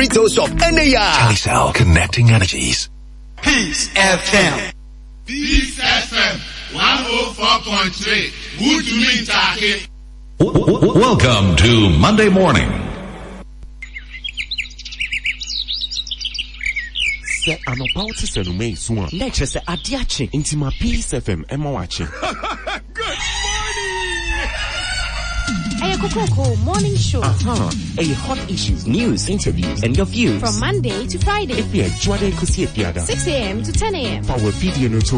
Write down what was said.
retail shop. Telecel, connecting energies. Peace FM. Peace FM 104.3. Good to meet you. Welcome to Monday morning. Say I'm about to send me soon. Lecture say adiache intima Peace FM Emma watching. Good morning. Coco Morning Show. A hot issues, news, interviews, and your views from Monday to Friday. 6 a.m. to 10 a.m. For our video